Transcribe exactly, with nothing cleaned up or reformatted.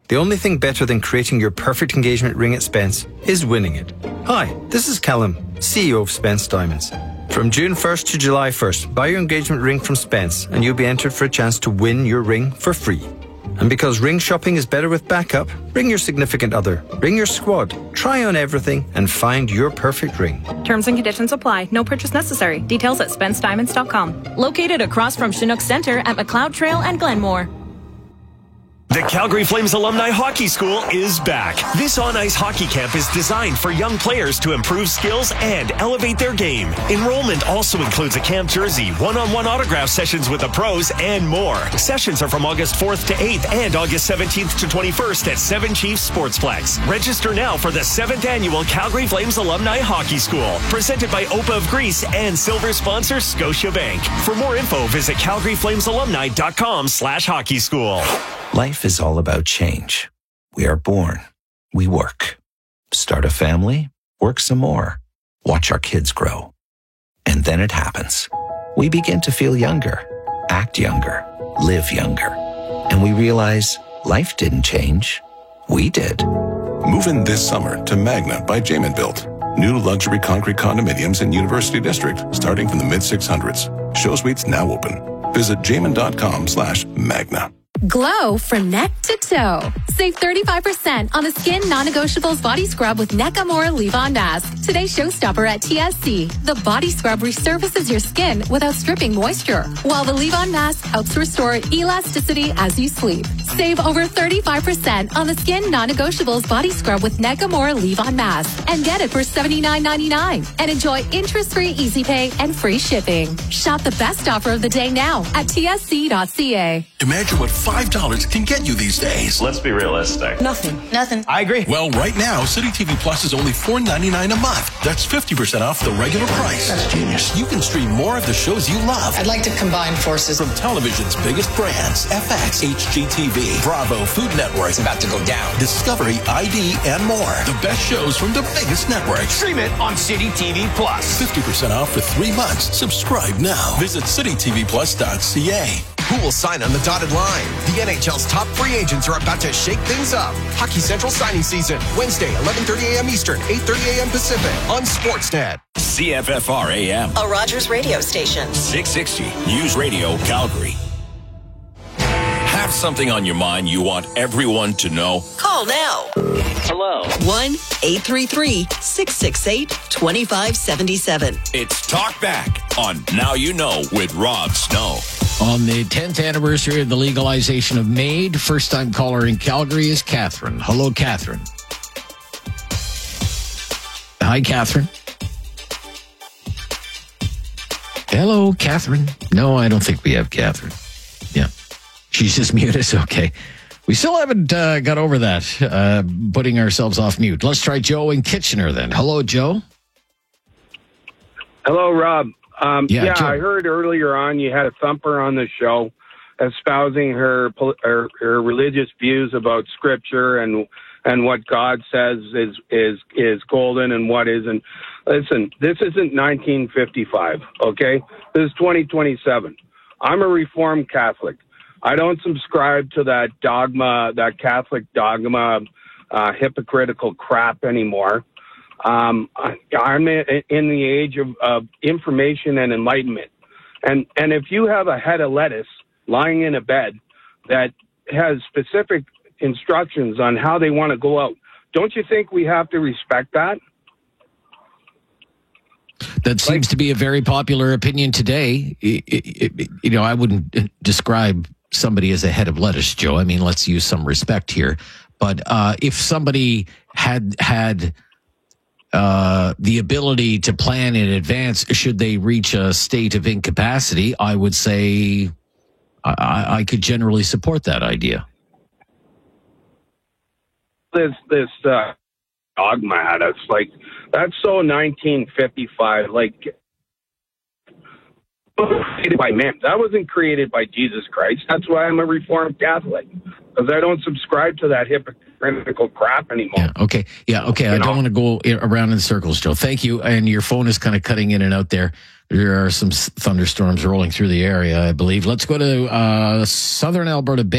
The only thing better than creating your perfect engagement ring at Spence is winning it. Hi, this is Callum, C E O of Spence Diamonds. From June first to July first, buy your engagement ring from Spence and you'll be entered for a chance to win your ring for free. And because ring shopping is better with backup, bring your significant other, bring your squad, try on everything and find your perfect ring. Terms and conditions apply. No purchase necessary. Details at spence diamonds dot com. Located across from Chinook Center at McLeod Trail and Glenmore. The Calgary Flames Alumni Hockey School is back. This on-ice hockey camp is designed for young players to improve skills and elevate their game. Enrollment also includes a camp jersey, one-on-one autograph sessions with the pros, and more. Sessions are from August fourth to eighth and August seventeenth to twenty-first at Seven Chiefs Sportsplex. Register now for the seventh Annual Calgary Flames Alumni Hockey School, presented by O P A of Greece and silver sponsor Scotiabank. For more info, visit calgary flames alumni dot com slash hockey school. Life is all about change. We are born. We work. Start a family. Work some more. Watch our kids grow. And then it happens. We begin to feel younger, act younger, live younger. And we realize life didn't change. We did. Move in this summer to Magna by Jamin Built. New luxury concrete condominiums in University District starting from the mid six hundreds. Show suites now open. Visit jamin dot com slash magna. Glow from neck to toe. Save thirty-five percent on the Skin Non-Negotiables Body Scrub with Nakamura Leave-On Mask. Today's showstopper at T S C. The body scrub resurfaces your skin without stripping moisture, while the Leave-On Mask helps restore elasticity as you sleep. Save over thirty-five percent on the Skin Non-Negotiables Body Scrub with Nakamura Leave-On Mask and get it for seventy-nine ninety-nine. And enjoy interest-free easy pay and free shipping. Shop the best offer of the day now at T S C dot C A. Imagine what five dollars can get you these days. Let's be realistic. Nothing. Nothing. I agree. Well, right now, City T V Plus is only four ninety-nine a month. That's fifty percent off the regular price. That's genius. You can stream more of the shows you love. I'd like to combine forces. From television's biggest brands, F X, H G T V, Bravo, Food Network. It's about to go down. Discovery, I D, and more. The best shows from the biggest networks. Stream it on City T V Plus. fifty percent off for three months. Subscribe now. Visit city t v plus dot c a. Who will sign on the dotted line? The N H L's top free agents are about to shake things up. Hockey Central signing season, Wednesday, eleven thirty a.m. Eastern, eight thirty a.m. Pacific on Sportsnet. C F F R A M. A Rogers radio station. six sixty News Radio Calgary. Have something on your mind you want everyone to know? Call now. Hello. one eight three three, six six eight, two five seven seven. It's Talk Back on Now You Know with Rob Snow. On the tenth anniversary of the legalization of MAID, first-time caller in Calgary is Catherine. Hello, Catherine. Hi, Catherine. Hello, Catherine. No, I don't think we have Catherine. Yeah. She's just muted. Okay. We still haven't uh, got over that, uh, putting ourselves off mute. Let's try Joe in Kitchener then. Hello, Joe. Hello, Rob. Um, yeah, yeah Joe. I heard earlier on you had a thumper on the show espousing her, her her religious views about Scripture and and what God says is is is golden and what isn't. Listen, this isn't nineteen fifty-five, okay? This is twenty twenty-seven. I'm a Reformed Catholic. I don't subscribe to that dogma, that Catholic dogma, uh, hypocritical crap anymore. Um, I, I'm in the age of, of information and enlightenment. And, and if you have a head of lettuce lying in a bed that has specific instructions on how they want to go out, don't you think we have to respect that? That seems like, to be a very popular opinion today. It, it, it, you know, I wouldn't describe somebody as a head of lettuce, Joe. I mean, let's use some respect here. But uh, if somebody had had uh, the ability to plan in advance, should they reach a state of incapacity, I would say I, I could generally support that idea. This this uh, dogma, that's like that's so nineteen fifty-five. Like, created by man. That wasn't created by Jesus Christ. That's why I'm a Reformed Catholic, because I don't subscribe to that hypocritical crap anymore. Yeah, okay. Yeah, okay. You I know? don't want to go around in circles, Joe. Thank you. And your phone is kind of cutting in and out there. There are some thunderstorms rolling through the area, I believe. Let's go to uh, southern Alberta Bay.